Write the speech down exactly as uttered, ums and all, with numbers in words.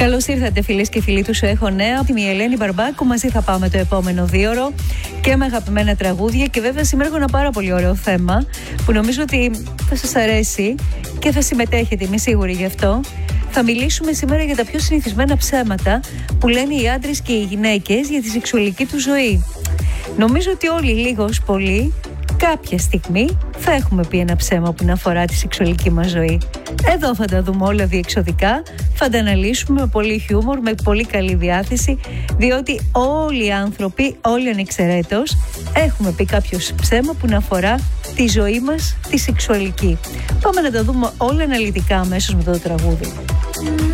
Καλώς ήρθατε φίλες και φίλοι του Σου Έχω Νέα. Είμαι η Ελένη Μπαρμπάκου, μαζί θα πάμε το επόμενο δίωρο και με αγαπημένα τραγούδια. Και βέβαια σήμερα έχω ένα πάρα πολύ ωραίο θέμα που νομίζω ότι θα σας αρέσει και θα συμμετέχετε, είμαι σίγουρη γι' αυτό. Θα μιλήσουμε σήμερα για τα πιο συνηθισμένα ψέματα που λένε οι άντρες και οι γυναίκες για τη σεξουαλική του ζωή. Νομίζω ότι όλοι λίγος πολύ κάποια στιγμή θα έχουμε πει ένα ψέμα που να αφορά τη σεξουαλική μας ζωή. Εδώ θα τα δούμε όλα διεξοδικά, θα τα αναλύσουμε με πολύ χιούμορ, με πολύ καλή διάθεση, διότι όλοι οι άνθρωποι, όλοι ανεξαιρέτως, έχουμε πει κάποιο ψέμα που να αφορά τη ζωή μας, τη σεξουαλική. Πάμε να τα δούμε όλα αναλυτικά αμέσως με το τραγούδι.